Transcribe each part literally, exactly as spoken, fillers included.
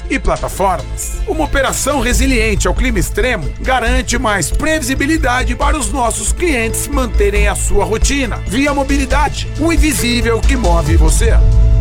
e plataformas. Uma operação resiliente ao clima extremo garante mais previsibilidade para os nossos clientes manterem a sua rotina. Via Mobilidade, o invisível que move você.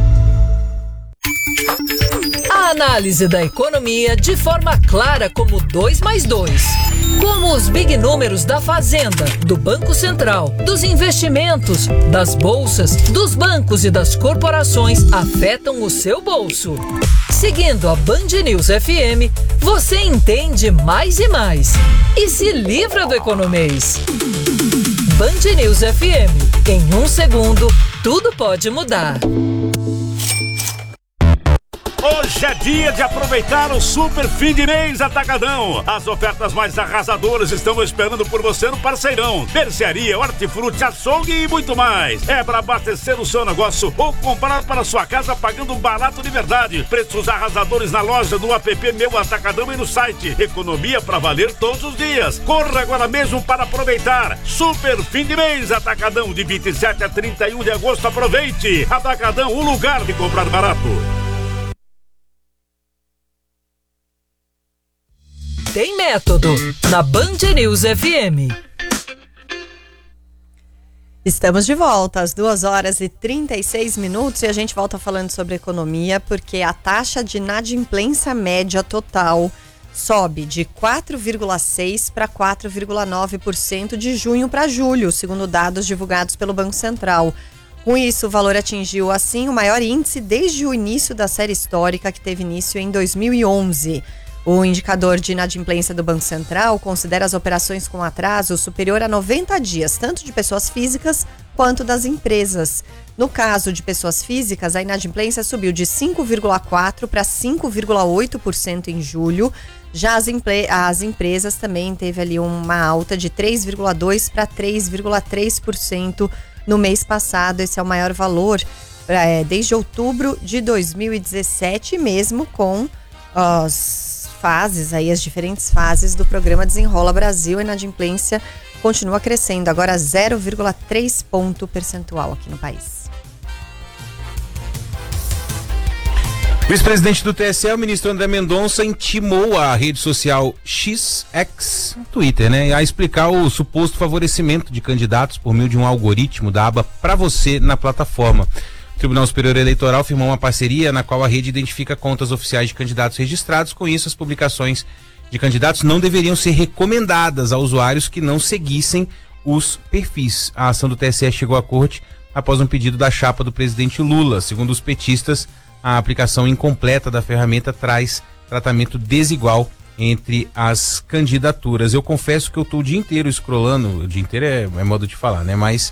A análise da economia de forma clara como dois mais dois. Como os big números da Fazenda, do Banco Central, dos investimentos, das bolsas, dos bancos e das corporações afetam o seu bolso. Seguindo a Band News F M, você entende mais e mais. E se livra do economês. Band News F M. Em um segundo, tudo pode mudar. Hoje é dia de aproveitar o super fim de mês Atacadão. As ofertas mais arrasadoras estão esperando por você no Parceirão. Mercearia, hortifruti, açougue e muito mais. É para abastecer o seu negócio ou comprar para sua casa pagando barato de verdade. Preços arrasadores na loja, do app Meu Atacadão e no site. Economia para valer todos os dias. Corra agora mesmo para aproveitar. Super fim de mês Atacadão, de vinte e sete a trinta e um de agosto. Aproveite. Atacadão, o lugar de comprar barato. Tem método na Band News F M. Estamos de volta às duas horas e trinta e seis minutos e a gente volta falando sobre economia porque a taxa de inadimplência média total sobe de quatro vírgula seis por cento para quatro vírgula nove por cento de junho para julho, segundo dados divulgados pelo Banco Central. Com isso, o valor atingiu, assim, o maior índice desde o início da série histórica que teve início em dois mil e onze. O indicador de inadimplência do Banco Central considera as operações com atraso superior a noventa dias, tanto de pessoas físicas quanto das empresas. No caso de pessoas físicas, a inadimplência subiu de cinco vírgula quatro por cento para cinco vírgula oito por cento em julho. Já as, empre- as empresas também teve ali uma alta de três vírgula dois por cento para três vírgula três por cento no mês passado. Esse é o maior valor é, desde outubro de dois mil e dezessete, mesmo com as fases, aí as diferentes fases do programa Desenrola Brasil. A inadimplência continua crescendo, agora zero vírgula três ponto percentual aqui no país. Vice-presidente do T S E, o ministro André Mendonça, intimou a rede social X, X, Twitter, né, a explicar o suposto favorecimento de candidatos por meio de um algoritmo da aba Pra Você na plataforma. O Tribunal Superior Eleitoral firmou uma parceria na qual a rede identifica contas oficiais de candidatos registrados. Com isso, as publicações de candidatos não deveriam ser recomendadas a usuários que não seguissem os perfis. A ação do T S E chegou à corte após um pedido da chapa do presidente Lula. Segundo os petistas, a aplicação incompleta da ferramenta traz tratamento desigual entre as candidaturas. Eu confesso que eu estou o dia inteiro scrollando, o dia inteiro é, é modo de falar, né? Mas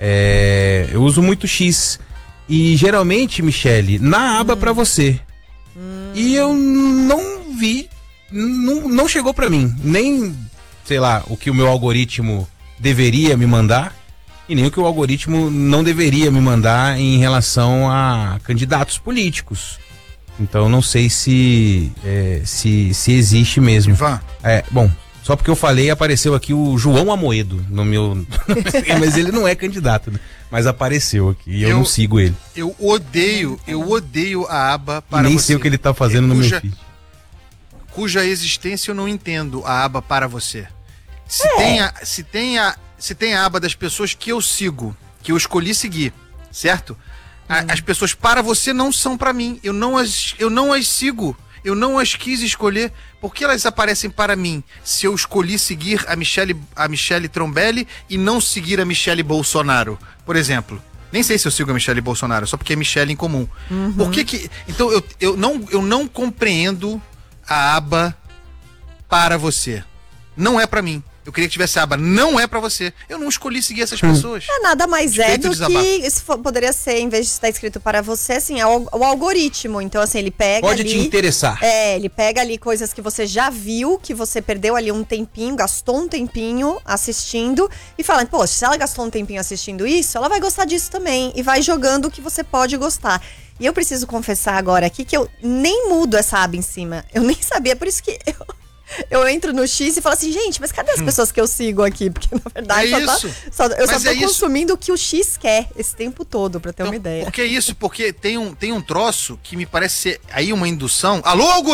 é, eu uso muito X. E geralmente, Michele, na aba hum. Pra Você. Hum. E eu não vi, não, não chegou pra mim. Nem, sei lá, o que o meu algoritmo deveria me mandar. E nem o que o algoritmo não deveria me mandar em relação a candidatos políticos. Então não sei se, é, se, se existe mesmo. Ivan. É, bom, só porque eu falei, apareceu aqui o João Amoedo no meu... Mas ele não é candidato, né? Mas apareceu aqui e eu, eu não sigo ele. Eu odeio, eu odeio a aba Para Você. Nem sei o que ele tá fazendo no cuja, meu feed. Cuja existência eu não entendo, a aba Para Você. Se, é. tem a, se, tem a, se tem a aba das pessoas que eu sigo, que eu escolhi seguir, certo? A, hum. As pessoas para você não são para mim. Eu não, as, eu não as sigo. Eu não as quis escolher. Por que elas aparecem para mim se eu escolhi seguir a Michele, a Michele Trombelli e não seguir a Michele Bolsonaro, por exemplo? Nem sei se eu sigo a Michele Bolsonaro, só porque é Michele em comum. Uhum. Por que que... Então eu, eu, não, eu não compreendo a aba Para Você. Não é para mim. Eu queria que tivesse a aba Não É Pra Você. Eu não escolhi seguir essas pessoas. É nada mais é do que isso poderia ser, em vez de estar escrito para você, assim, é o, o algoritmo. Então, assim, ele pega Pode ali, te interessar. É, ele pega ali coisas que você já viu, que você perdeu ali um tempinho, gastou um tempinho assistindo e fala, pô, se ela gastou um tempinho assistindo isso, ela vai gostar disso também. E vai jogando o que você pode gostar. E eu preciso confessar agora aqui que eu nem mudo essa aba em cima. Eu nem sabia, por isso que eu... Eu entro no X e falo assim, gente, mas cadê as pessoas que eu sigo aqui? Porque, na verdade, é só isso. tá, só, eu mas só tô é consumindo isso. O que o X quer esse tempo todo, pra ter então, uma ideia. Por que isso? Porque tem um, tem um troço que me parece ser aí uma indução. Alô, algoritmo!